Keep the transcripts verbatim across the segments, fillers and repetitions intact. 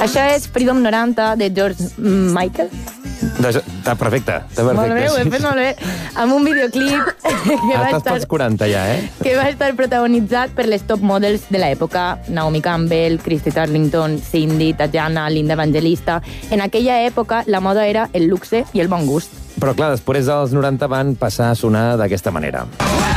Això és Freedom noranta, de George Michael. Està perfecte, està perfecte. Molt bé, ho he fet molt bé. Amb un videoclip que va Estàs estar... pels quaranta ja, eh? Que va estar protagonitzat per les top models de l'època, Naomi Campbell, Christy Turlington, Cindy, Tatiana, Linda Evangelista. En aquella època la moda era el luxe i el bon gust. Però clar, després dels noranta van passar a sonar d'aquesta manera.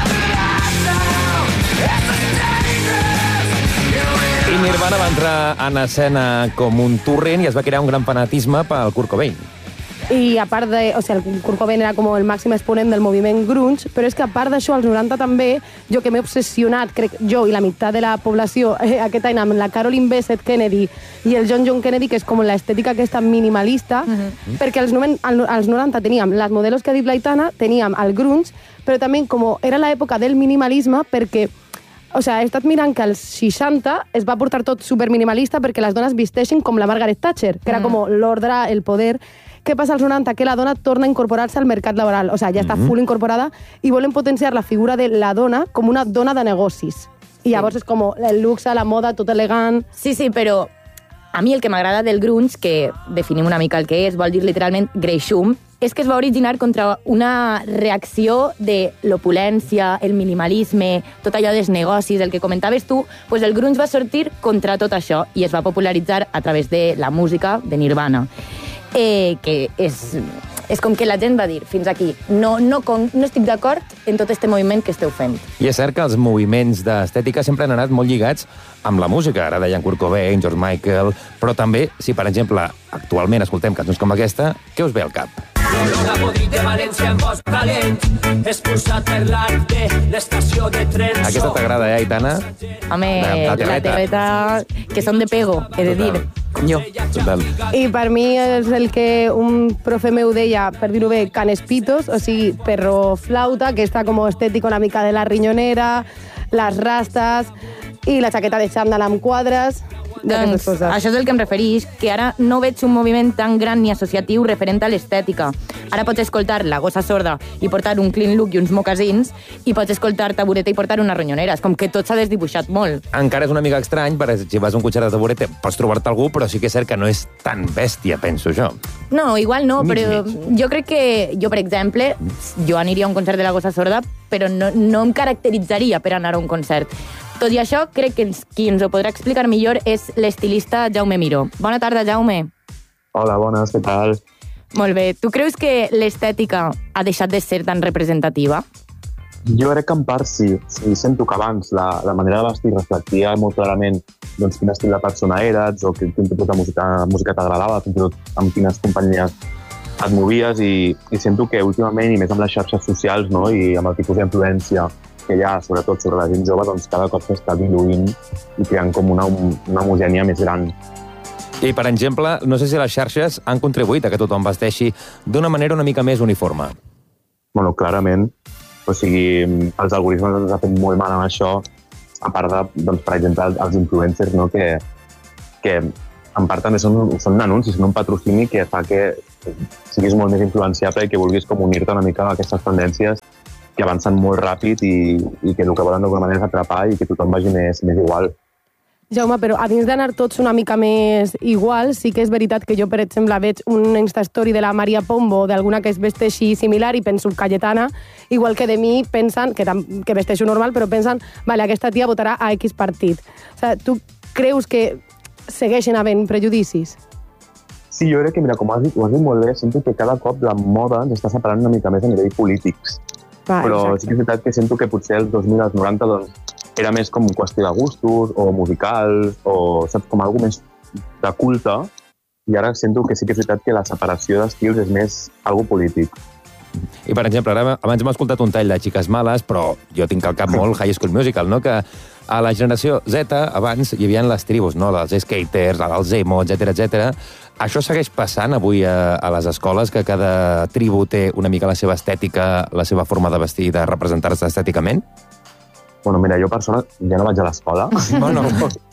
I Nirvana va entrar en escena com un torrent i es va crear un gran fanatisme pel Kurt Cobain. I a part de... O sigui, el Kurt Cobain era com el màxim exponent del moviment grunge, però és que a part d'això, als noranta també, jo que m'he obsessionat, crec jo i la meitat de la població, eh, aquest any amb la Caroline Bessette Kennedy i el John John Kennedy, que és com l'estètica aquesta minimalista, uh-huh. perquè als, als noranta teníem les modelos que ha dit l'Aitana, teníem el grunge, però també com era l'època del minimalisme, perquè o sigui, he estat mirant que als seixanta es va portar tot superminimalista perquè les dones visteixin com la Margaret Thatcher, que era com l'ordre, el poder. Què passa als noranta? Que la dona torna a incorporar-se al mercat laboral. O sigui, ja està full incorporada i volen potenciar la figura de la dona com una dona de negocis. I llavors és com el luxe, la moda, tot elegant... Sí, sí, però a mi el que m'agrada del grunge, que definim una mica el que és, vol dir literalment greixum, és que es va originar contra una reacció de l'opulència, el minimalisme, tot allò dels negocis, el que comentaves tu, doncs el grunge va sortir contra tot això i es va popularitzar a través de la música de Nirvana. Eh, que és, és com que la gent va dir fins aquí, no, no, no estic d'acord en tot este moviment que esteu fent. I és cert que els moviments d'estètica sempre han anat molt lligats amb la música. Ara deien Kurt Cobain, George Michael, però també, si per exemple actualment escoltem cançons com aquesta, què us ve al cap? L'olor a podrit de València en bosc calent, expulsat per l'arc de l'estació de tren. Aquesta t'agrada, eh, Aitana? Home, la, la terreta. la terreta, que són de pego, he de dir. Jo. Total. I per mi és el que un profe meu deia, per dir-ho bé, canespitos, o sigui, perro flauta, que està com estètic una mica de la rinyonera, les rastes i la jaqueta de xandall amb quadres. Doncs això és el que em referís, que ara no veig un moviment tan gran ni associatiu referent a l'estètica. Ara pots escoltar La gossa sorda i portar un clean look i uns mocasins, i pots escoltar Tabureta i portar una ronyonera. És com que tot s'ha desdibuixat molt. Encara és una mica estrany, perquè si vas a un cotxet de Tabureta pots trobar-te algú, però sí que és cert que no és tan bèstia, penso jo. No, igual no, mig, però mig. jo crec que jo, per exemple, jo aniria a un concert de La gossa sorda, però no, no em caracteritzaria per anar a un concert. Tot i això, crec que ens, qui ens ho podrà explicar millor és l'estilista Jaume Miró. Bona tarda, Jaume. Hola, bones, què tal? Molt bé. Tu creus que l'estètica ha deixat de ser tan representativa? Jo crec que en part sí. sí sento que abans la, la manera de vestir reflectia molt clarament doncs, quin estil de persona eres o quin, quin tipus de música, música t'agradava, fins i tot amb quines companyies et movies, i, i sento que últimament, i més amb les xarxes socials, no, i amb el tipus d'influència que hi ha, sobretot sobre la gent jove, doncs cada cop s'està diluint i creant com una, una homogènia més gran. I, per exemple, no sé si les xarxes han contribuït a que tothom vesteixi d'una manera una mica més uniforme. Bueno, clarament. O sigui, els algoritmes ens han fet molt mal amb això, a part de, doncs, per exemple, els influencers, no? que, que en part també són, són anuncis, són un patrocini que fa que siguis molt més influenciable i que vulguis com unir-te una mica a aquestes tendències que avancen molt ràpid i, i que el que volen d'alguna manera és atrapar i que tothom vagi més, més igual. Jaume, però a dins d'anar tots una mica més igual, sí que és veritat que jo, per exemple, veig un Instastory de la Maria Pombo o d'alguna que es vesteixi similar i penso Cayetana, igual que de mi pensen, que, que vesteixo normal, però pensen, vale, aquesta tia votarà a X partit. O sigui, tu creus que segueixen havent prejudicis? Sí, jo crec que, mira, com has dit, ho has dit molt bé, sento que cada cop la moda ens està separant una mica més a nivell polítics. Va, però exacte. sí que és veritat que sento que potser els dos mil, als noranta, doncs, era més com qüestió de gustos o musicals o, saps, com algo més de culte, i ara sento que sí que és veritat que la separació d'estils és més algo polític. I, per exemple, ara, abans hem escoltat un tall de Xiques Males, però jo tinc al cap molt High School Musical, no? Que a la generació Z, abans, hi havia les tribus, no? Els skaters, els emo, etcètera, etcètera. Això segueix passant avui a, a les escoles, que cada tribu té una mica la seva estètica, la seva forma de vestir, de representar-se estèticament? Bueno, mira, jo, persona, ja no vaig a l'escola. No, no.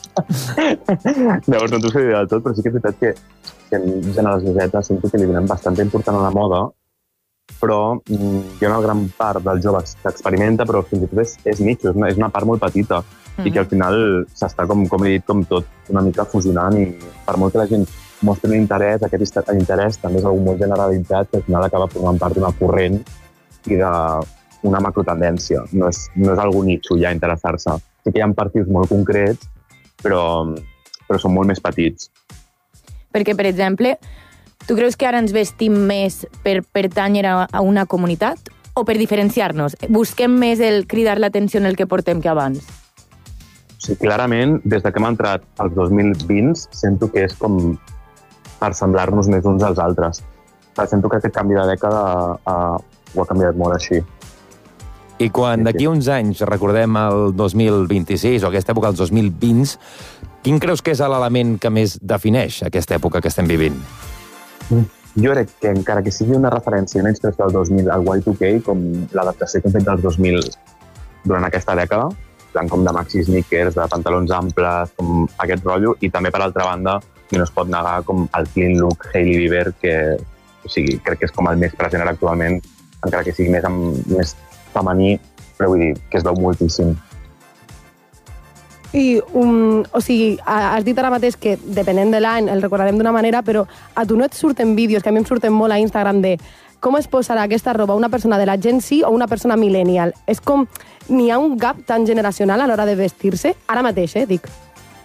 Llavors no t'ho sé dir del tot, però sí que és veritat que, que en generació Z sento que li donem bastant important a la moda, però hi ha una gran part dels joves que experimenta, però fins i tot és, és nicho, és una, és una part molt petita. mm. i que al final s'està, com, com he dit, com tot una mica fusionant i per molt que la gent mostri l'interès, aquest interès també és algú molt generalitzat que al final acaba formant part d'una corrent i d'una macrotendència. No és, no és algú nitxo ja interessar-se. Sí que hi ha partits molt concrets, però, però són molt més petits. Perquè, per exemple, tu creus que ara ens vestim més per pertànyer a una comunitat o per diferenciar-nos? Busquem més el cridar l'atenció en el que portem que abans? Sí, clarament, des que hem entrat als dos mil vint, sento que és com per semblar-nos més uns als altres. Sento que aquest canvi de dècada uh, ho ha canviat molt així. I quan d'aquí uns anys recordem el dos mil vint-i-sis o aquesta època, els dos mil vint, quin creus que és l'element que més defineix aquesta època que estem vivint? Jo crec que encara que sigui una referència, una inspiració del dos mil al Y two K, com l'adaptació que hem fet dels dos mil durant aquesta dècada, tant com de maxi sneakers, de pantalons amples, com aquest rotllo, i també, per altra banda, no es pot negar com el clean look Hailey Bieber, que o sigui, crec que és com el més present ara actualment, encara que sigui més, amb, més femení, però vull dir que es veu moltíssim. I, um, o sigui, has dit ara mateix que, depenent de l'any, el recordarem d'una manera, però a tu no et surten vídeos, que a mi em surten molt a Instagram, de com es posarà aquesta roba una persona de la Gen Z o una persona millennial? És com, n'hi ha un gap tan generacional a l'hora de vestir-se? Ara mateix, eh, dic.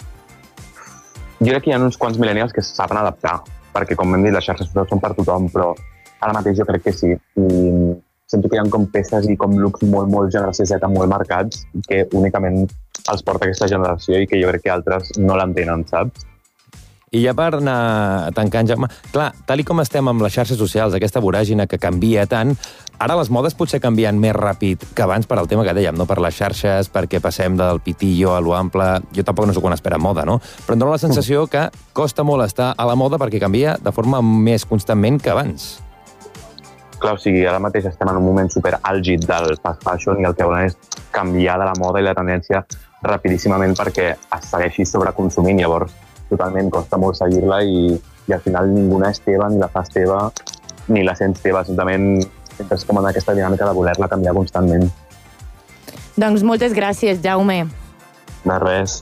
Jo crec que hi ha uns quants millennials que se saben adaptar, perquè, com hem dit, les xarxes socials són per tothom, però ara mateix jo crec que sí. I sento que hi ha com peces i com looks molt, molt generació Z, molt marcats, que únicament els porta aquesta generació i que jo crec que altres no l'entenen, saps? I ja per anar tancant, Jaume, clar, tal i com estem amb les xarxes socials, aquesta voràgina que canvia tant, ara les modes potser canvien més ràpid que abans per al tema que dèiem, no? Per les xarxes, perquè passem del pitillo a lo ample. Jo tampoc no sóc una espera moda, no? Però em dóna la sensació que costa molt estar a la moda perquè canvia de forma més constantment que abans. Clar, o sigui, ara mateix estem en un moment super àlgid del fast fashion i el que volen és canviar de la moda i la tendència rapidíssimament perquè es segueixi sobreconsumint. Llavors, totalment costa molt seguir-la i, i al final ninguna és teva, ni la fas teva, ni la sents teva. Simplement entres com en aquesta dinàmica de voler-la canviar constantment. Doncs moltes gràcies, Jaume. De res.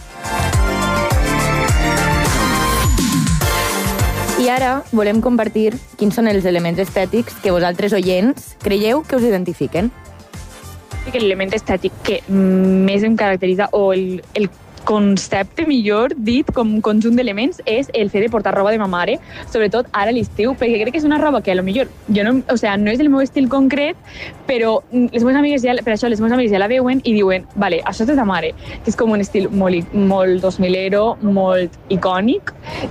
I ara volem compartir quins són els elements estètics que vosaltres, oients, creieu que us identifiquen. Que l'element estètic que més em caracteritza, o el, el concepte, millor dit, com conjunt d'elements, és el fet de portar roba de ma mare, sobretot ara a l'estiu, perquè crec que és una roba que a lo millor jo no, o sea, no és del meu estil concret, però les meves amigues ja, per això les meves amigues ja la veuen i diuen, vale, això és de ta mare, que és com un estil molt, molt dos milero, molt icònic,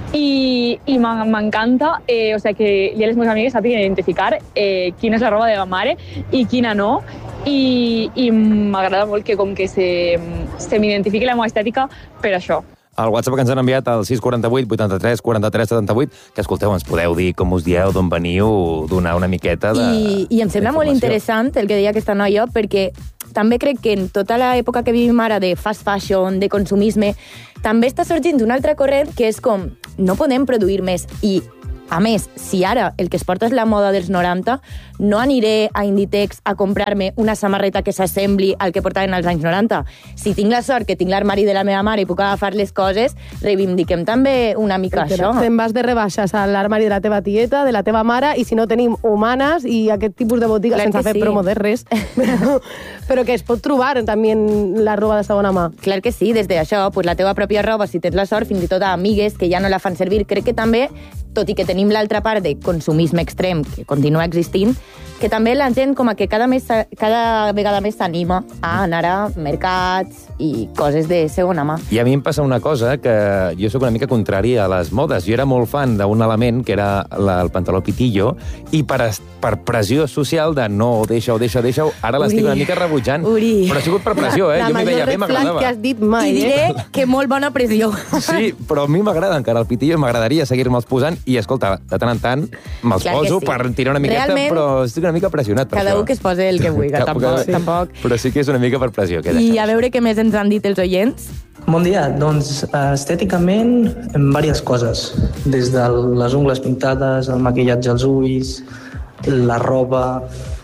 i, i m'encanta, eh, o sea, que ja les meves amigues sàpiguen identificar eh, quina és la roba de ma mare i quina no, i, i m'agrada molt que com que se, se m'identifiqui la meva estètica per això. El WhatsApp que ens han enviat al sis quatre vuit vuitanta-tres quaranta-tres setanta-vuit, que escolteu, ens podeu dir com us dieu, d'on veniu, donar una miqueta de I, i em sembla molt interessant el que deia aquesta noia, perquè també crec que en tota l'època que vivim ara de fast fashion, de consumisme, també està sorgint un altre corrent que és com, no podem produir més. I a més, si ara el que es porta és la moda dels noranta, no aniré a Inditex a comprar-me una samarreta que s'assembli al que portaven als anys noranta. Si tinc la sort que tinc l'armari de la meva mare i puc agafar les coses, reivindiquem també una mica Perquè això. Te'n vas de rebaixes a l'armari de la teva tieta, de la teva mare, i si no tenim humanes i aquest tipus de botiga, Clar sense que fer sí. promo de res, però, però que es pot trobar també en la roba de segona mà. Clar que sí, des d'això, pues la teva pròpia roba, si tens la sort, fins i tot a amigues que ja no la fan servir. Crec que també, tot i que tenim l'altra part de consumisme extrem que continua existint, que també la gent com a que cada, més, cada vegada més s'anima a anar a mercats i coses de segona mà. I a mi em passa una cosa, que jo sóc una mica contrari a les modes. Jo era molt fan d'un element que era la, el pantaló pitillo, i per, per pressió social de no, deixa-ho, deixa-ho, deixa-ho, ara l'estic una mica rebutjant. Uri. Però ha sigut per pressió, eh? La Jo m'hi veia bé, major red flag m'agradava. que has dit mai, I diré eh? que molt bona pressió. Sí, però a mi m'agrada encara el pitillo, m'agradaria seguir-me'ls posant, i escolta, de tant en tant me'ls Clar que poso sí. per tirar una miqueta, Realment, però estic una mica pressionat per Cada això. un que es posi el que vulgui, Cap- tampoc, sí. tampoc. Però sí que és una mica per pressió. Que I a veure què més ens han dit els oients. Bon dia, doncs estèticament en diverses coses, des de les ungles pintades, el maquillatge als ulls, la roba,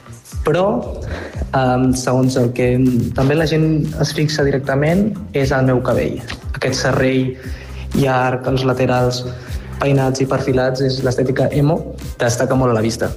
Però, um, segons el que també la gent es fixa directament, és el meu cabell. Aquest serrell llarg, els laterals peinats i perfilats, és l'estètica emo, destaca molt a la vista.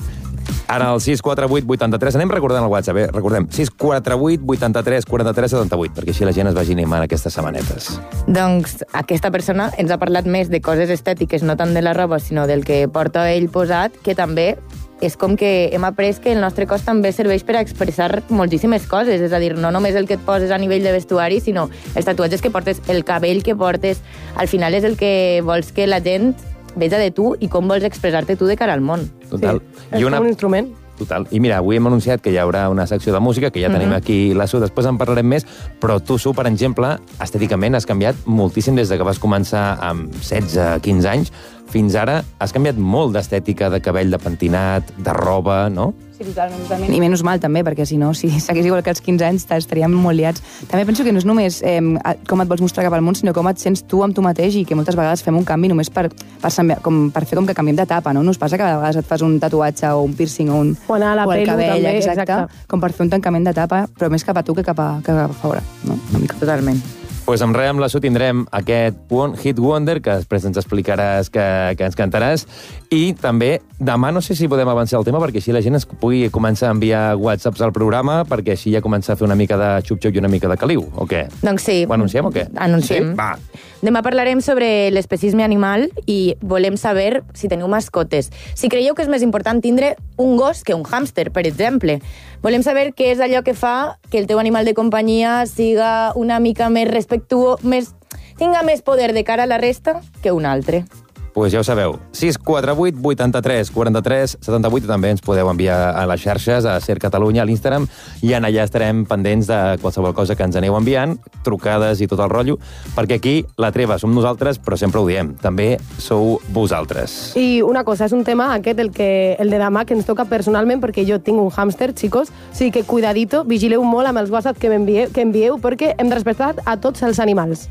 Ara el sis quatre vuit vuit tres, anem recordant el WhatsApp, eh? Recordem, sis quatre vuit vuit tres quatre tres setanta vuit, perquè així la gent es vagi animant aquestes setmanetes. Doncs aquesta persona ens ha parlat més de coses estètiques, no tant de la roba, sinó del que porta ell posat, que també és com que hem après que el nostre cos també serveix per a expressar moltíssimes coses, és a dir, no només el que et poses a nivell de vestuari, sinó els tatuatges que portes, el cabell que portes, al final és el que vols que la gent veja de tu i com vols expressar-te tu de cara al món. Total. Sí, és una... com un instrument. Total. I mira, avui hem anunciat que hi haurà una secció de música, que ja tenim mm-hmm. aquí la Su, després en parlarem més, però tu, Su, per exemple, estèticament has canviat moltíssim des de que vas començar amb setze quinze anys, fins ara has canviat molt d'estètica, de cabell, de pentinat, de roba, no? Sí, totalment, totalment. I menys mal, també, perquè si no, si seguís igual que als quinze anys, estaríem molt liats. També penso que no és només eh, com et vols mostrar cap al món, sinó com et sents tu amb tu mateix i que moltes vegades fem un canvi només per, per, com, per fer com que canviem d'etapa, no? No us passa que a vegades et fas un tatuatge o un piercing o, un, o, anar a la o el pelu, cabell, també, exacte, exacte, com per fer un tancament d'etapa, però més cap a tu que cap a, que cap a fora, no? Una mica. Totalment. Pues amb res, amb la Su tindrem aquest One Hit Wonder, que després ens explicaràs, que, que ens cantaràs, i també demà no sé si podem avançar el tema, perquè així la gent es pugui començar a enviar whatsapps al programa, perquè així ja comença a fer una mica de xup-xup i una mica de caliu, o què? Doncs sí. Ho anunciem o què? Anunciem. Sí? Va. Demà parlarem sobre l'especisme animal i volem saber si teniu mascotes. Si creieu que és més important tindre un gos que un hàmster, per exemple. Volem saber què és allò que fa que el teu animal de companyia siga una mica més respectuós, més, tinga més poder de cara a la resta que un altre. Pues ja ho sabeu, sis quatre vuit vuit tres quatre tres setanta vuit, també ens podeu enviar a les xarxes, a Ser Catalunya, a l'Instagram, i en allà estarem pendents de qualsevol cosa que ens aneu enviant, trucades i tot el rotllo, perquè aquí la treva som nosaltres, però sempre ho diem, també sou vosaltres. I una cosa, és un tema aquest, el, que, el de demà, que ens toca personalment, perquè jo tinc un hàmster, xicos, o sigui que cuidadito, vigileu molt amb els WhatsApp que m'envieu, que envieu, perquè hem de respectar a tots els animals.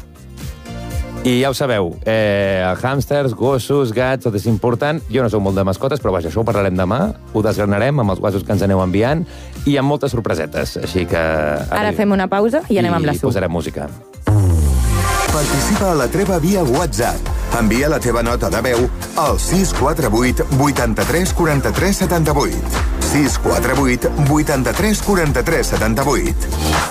I ja ho sabeu, eh, hàmsters, gossos, gats, tot és important. Jo no soc molt de mascotes, però vaja, això ho parlarem demà, ho desgranarem amb els gossos que ens aneu enviant i amb moltes sorpresetes, així que... Ara, Ara fem una pausa i anem i amb la Su. I posarem música. Participa a la treva via WhatsApp. Envia la teva nota de veu al sis quatre vuit vuit tres quatre tres setanta vuit. sis quatre vuit vuit tres quatre tres setanta vuit.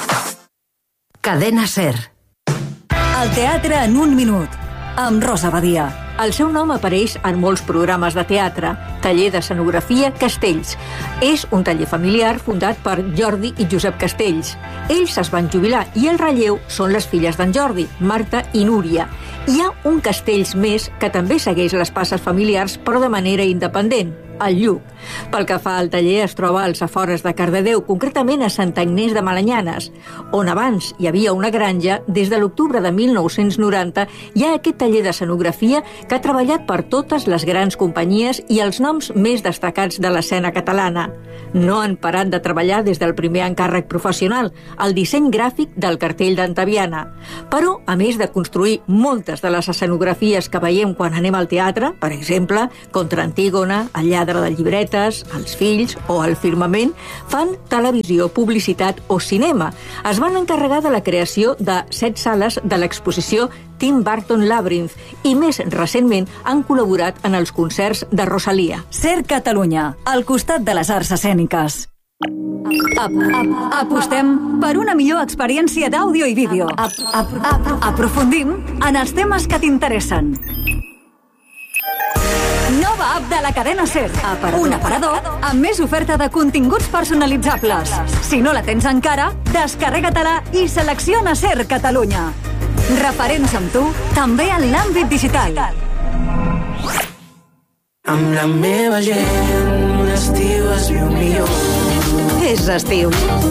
Cadena Ser. El teatre en un minut, amb Rosa Badia. El seu nom apareix en molts programes de teatre. Taller d'Escenografia Castells. És un taller familiar fundat per Jordi i Josep Castells. Ells es van jubilar i el relleu són les filles d'en Jordi, Marta i Núria. Hi ha un Castells més que també segueix les passes familiars, però de manera independent, el Lluc. Pel que fa al taller, es troba als afores de Cardedeu, concretament a Sant Agnès de Malanyanes, on abans hi havia una granja. Des de l'octubre de mil nou-cents noranta hi ha aquest taller d'escenografia que ha treballat per totes les grans companyies i els noms més destacats de l'escena catalana. No han parat de treballar des del primer encàrrec professional, el disseny gràfic del cartell d'Antaviana. Però, a més de construir moltes de les escenografies que veiem quan anem al teatre, per exemple, Contra Antígona, El lladre de llibretes, Els fills o El firmament, fan televisió, publicitat o cinema. Es van encarregar de la creació de set sales de l'exposició Tim Burton Labyrinth i més recentment han col·laborat en els concerts de Rosalia. Ser Catalunya, al costat de les arts escèniques. Ap ap apostem per una millor experiència d'àudio i vídeo. Ap ap ap aprofundim en els temes que t'interessen. Nova app de la cadena Ser. Aparador. Un aparador amb més oferta de continguts personalitzables. Si no la tens encara, descarrega-te-la i selecciona Ser Catalunya. Referents amb tu, també en l'àmbit digital. Amb la meva gent, l'estiu es viu millor. És estiu.